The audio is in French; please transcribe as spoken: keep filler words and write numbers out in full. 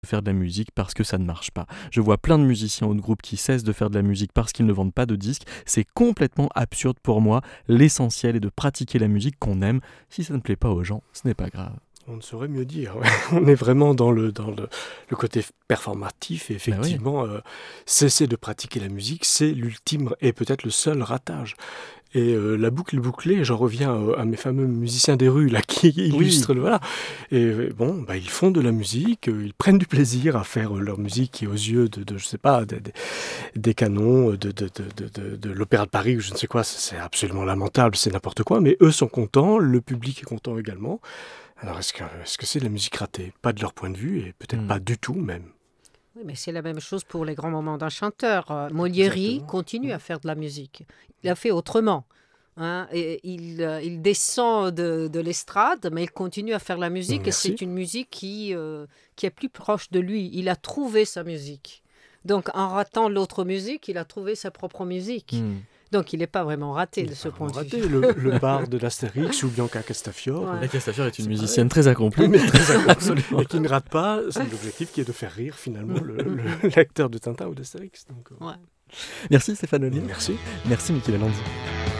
faire de la musique parce que ça ne marche pas. Je vois plein de musiciens ou de groupes qui cessent de faire de la musique parce qu'ils ne vendent pas de disques. C'est complètement absurde pour moi. L'essentiel est de pratiquer la musique qu'on aime. Si ça ne plaît pas aux gens, ce n'est pas grave. On ne saurait mieux dire. Ouais. On est vraiment dans le, dans le, le côté performatif et effectivement, Ben oui. euh, cesser de pratiquer la musique, c'est l'ultime et peut-être le seul ratage. Et euh, la boucle est bouclée, j'en reviens euh, à mes fameux musiciens des rues là, qui illustrent Oui. le voilà. Et euh, bon, bah, ils font de la musique, euh, ils prennent du plaisir à faire euh, leur musique qui, aux yeux de, de je sais pas, des, des, des canons, de, de, de, de, de, de l'Opéra de Paris ou je ne sais quoi, c'est absolument lamentable, c'est n'importe quoi, mais eux sont contents, le public est content également. Alors est-ce que est-ce que c'est de la musique ratée? Pas de leur point de vue et peut-être Mm. pas du tout même. Oui, mais c'est la même chose pour les grands moments d'un chanteur. Euh, Molieri Exactement. continue Mmh. à faire de la musique. Il a fait autrement. Hein, et il, euh, il descend de, de l'estrade, mais il continue à faire la musique. Merci. Et c'est une musique qui, euh, qui est plus proche de lui. Il a trouvé sa musique. Donc, en ratant l'autre musique, il a trouvé sa propre musique. Mm. Donc, il n'est pas vraiment raté Il de est ce pas point de raté, vue. le, le bar de l'Astérix ou Bianca Castafiore. Ouais. La Castafiore est une C'est musicienne très accomplie. Mais très accompli. Absolument. Et qui ne rate pas, c'est l'objectif qui est de faire rire finalement le, le lecteur de Tintin ou d'Astérix. Donc, euh, Ouais. Merci Stéphane Ollier. merci. Merci Michel Alonso.